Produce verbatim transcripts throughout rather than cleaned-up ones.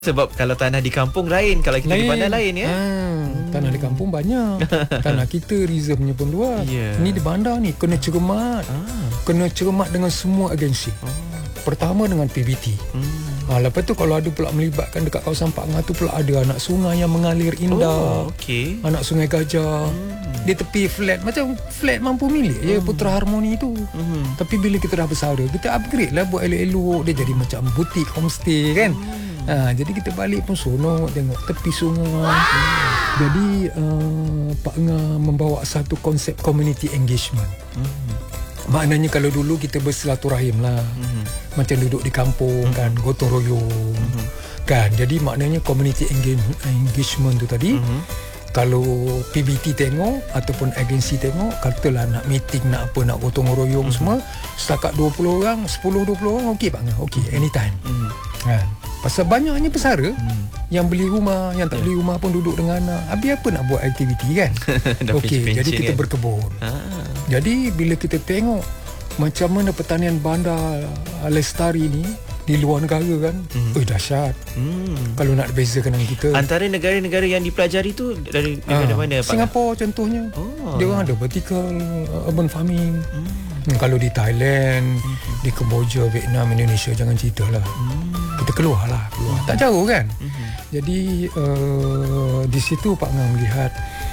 Sebab kalau tanah di kampung lain, kalau kita lain. Di bandar lain ya. Ha, hmm. Tanah di kampung banyak. Tanah kita reserve-nya pun luas. Yeah. Ini di bandar ni kena cermat. Ah. Kena cermat dengan semua agensi. Oh. Pertama dengan P B T. Hmm. Ha, lepas tu kalau ada pula melibatkan dekat kawasan Pak Ngah tu pula ada anak sungai yang mengalir indah. Oh, okay. Anak sungai Gajah. Hmm. Di tepi flat, macam flat mampu milik hmm. ya Putra Harmoni tu. Hmm. Tapi bila kita dah bersara, kita upgrade lah buat elok-elok. Dia jadi macam butik homestay kan. Hmm. Ha, jadi kita balik pun seronok tengok tepi sungai. Hmm. Jadi uh, Pak Ngah membawa satu konsep community engagement. Hmm. Maknanya kalau dulu kita bersilaturahim lah. Hmm. Macam duduk di kampung hmm. kan, gotong royong. Hmm. Kan, jadi maknanya community engagement tu tadi. Hmm. Kalau P B T tengok ataupun agensi tengok, katalah nak meeting, nak apa, nak gotong royong hmm. semua, setakat dua puluh orang, sepuluh dua puluh orang, okey Pak Ngah, okey, anytime. Hmm. Kan? Pasal banyaknya pesara hmm. yang beli rumah, yang tak yeah. beli rumah pun duduk dengan anak. Habis apa nak buat aktiviti kan? Okey, jadi kita kan? berkebun. Ah. Jadi bila kita tengok macam mana pertanian bandar lestari ni di luar negara kan, hmm. eh dahsyat. Hmm. Kalau nak bezakan dengan kita. Antara negara-negara yang dipelajari tu dari negara ah. mana Pak? Singapura contohnya. Oh. Dia orang ada vertical urban farming. Hmm. Hmm, kalau di Thailand, hmm. di Kemboja, Vietnam, Indonesia, jangan ceritalah. Hmm. Kita keluar lah, keluar. Hmm. Tak jauh kan? Hmm. Jadi uh, di situ Pak Ngah melihat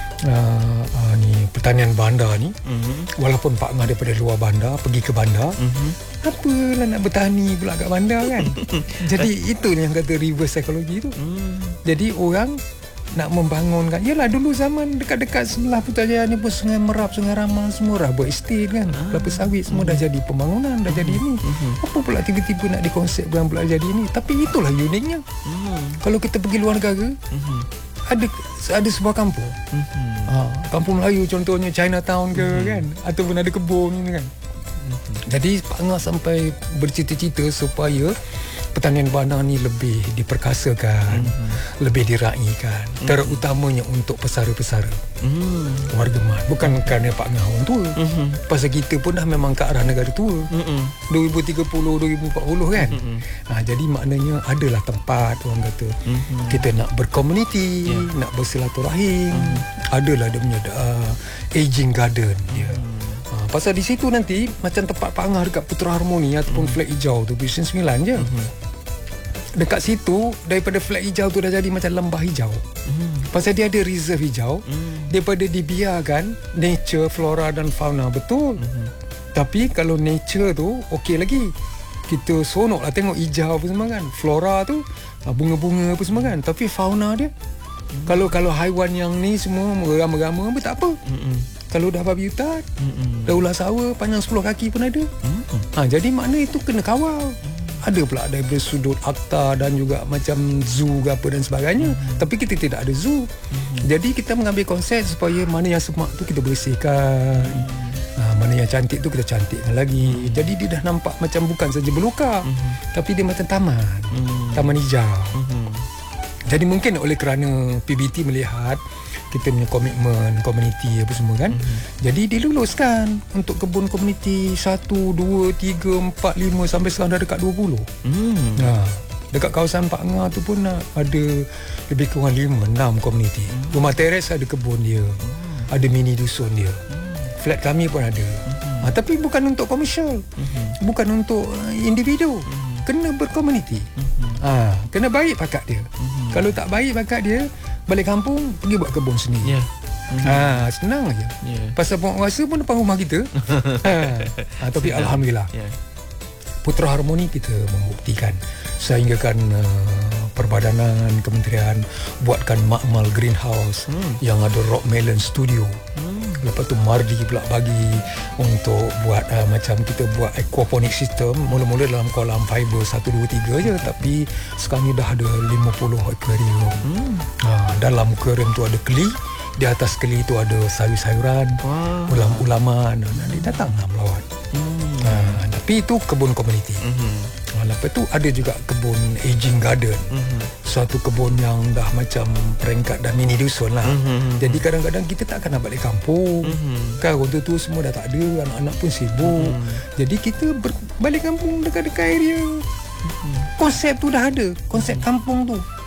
uh, uh, ni pertanian bandar ni. Hmm. Walaupun Pak Ngah daripada luar bandar pergi ke bandar, hmm. apalah nak bertani pula kat bandar kan? Jadi itu yang kata reverse psychology tu. Hmm. Jadi orang nak membangunkan. Yalah dulu zaman dekat-dekat sebelah Putrajaya ni pun Sungai Merap, Sungai Ramal semua dah berestate kan. Ah. Kelapa sawit semua mm-hmm. dah jadi pembangunan, dah mm-hmm. jadi ini. Mm-hmm. Apa pula tiba-tiba nak dikonsepkan pula jadi ini. Tapi itulah uniknya. Mm-hmm. Kalau kita pergi luar negara, mm-hmm. ada ada sebuah kampung. Mm-hmm. Ha, kampung Melayu contohnya Chinatown ke mm-hmm. kan, ataupun ada kebun ni kan. Mm-hmm. Jadi Pak Ngah sampai bercita-cita supaya pertanian bandar ni lebih diperkasakan, mm-hmm. lebih diraikan, mm-hmm. terutamanya untuk pesara-pesara, mm-hmm. warga mat. Bukan kerana Pak Ngah orang tua, mm-hmm. pasal kita pun dah memang ke arah negara tua, mm-hmm. dua ribu tiga puluh, dua ribu empat puluh kan. Mm-hmm. Ha, jadi maknanya adalah tempat orang kata mm-hmm. kita nak berkomuniti, yeah. nak bersilaturahim, mm-hmm. adalah dia punya uh, aging garden dia. Mm-hmm. Pasal di situ nanti macam tempat Pak Ngah dekat Putra Harmoni ataupun mm. flat hijau tu Vision sembilan je. Mm-hmm. Dekat situ daripada flat hijau tu dah jadi macam lembah hijau. Mm. Pasal dia ada reserve hijau. Mm. Daripada dibiarkan nature, flora dan fauna betul. Mm-hmm. Tapi kalau nature tu okey lagi. Kita seronok lah tengok hijau apa semua kan. Flora tu bunga-bunga apa semua kan. Tapi fauna dia mm. kalau kalau haiwan yang ni semua merama-rama pun tak apa. Mm-mm. Kalau dah babi hutan, mm-mm. dah ular sawa panjang sepuluh kaki pun ada. Mm-mm. Ha, jadi makna itu kena kawal. Mm. Ada pula daripada sudut akta dan juga macam zoo ke apa dan sebagainya. Mm-hmm. Tapi kita tidak ada zoo. Mm-hmm. Jadi kita mengambil konsep supaya mana yang semak tu kita bersihkan. Mm-hmm. Ha, mana yang cantik tu kita cantikkan lagi. Mm-hmm. Jadi dia dah nampak macam bukan saja belukar. Mm-hmm. Tapi dia macam taman. Mm-hmm. Taman hijau. Mm-hmm. Jadi mungkin oleh kerana P B T melihat kita punya komitmen komuniti apa semua kan. Mm-hmm. Jadi diluluskan untuk kebun komuniti satu, dua, tiga, empat, lima sampai sekarang dah dekat dua puluh. Mm. Ha, dekat kawasan Pak Ngah tu pun ada lebih kurang lima, enam komuniti. Mm. Rumah teres ada kebun dia. Mm. Ada mini dusun dia. Mm. Flat kami pun ada. Mm-hmm. Ha, tapi bukan untuk komersial. Mm-hmm. Bukan untuk individu. Mm-hmm. Kena berkomuniti. Mm-hmm. Ha, kena baik pakat dia. Mm-hmm. Kalau tak baik pakat dia, balik kampung pergi buat kebun sendiri. Yeah. Mm-hmm. Ha, senang aja. Yeah. Pasal penguasa pun depan rumah kita. ha. ha, tapi senang. Alhamdulillah. Yeah. Putra Harmoni kita membuktikan sehinggakan uh, perbadanan kementerian buatkan makmal greenhouse mm. yang ada rock melon studio. Mm. Lepas tu Mardi pula bagi untuk buat uh, macam kita buat aquaponic system. Mula-mula dalam kolam fiber satu, dua, tiga je. Tapi sekarang ni dah ada lima puluh aquarium. Hmm. Ha, dalam aquarium tu ada keli. Di atas keli tu ada sayur-sayuran. Wow. Ulam-ulaman. Nanti datang lah melawat. Hmm. Ha, tapi itu kebun komuniti. Hmm. Ha, lepas tu ada juga kebun aging garden. Hmm. Suatu kebun yang dah macam peringkat dah mini dusun lah. Hmm. Jadi kadang-kadang kita tak akan nak balik kampung. Hmm. Kan orang tua semua dah tak ada. Anak-anak pun sibuk. Hmm. Jadi kita ber- balik kampung dekat-dekat area. Hmm. konsep tu dah ada, konsep kampung tu.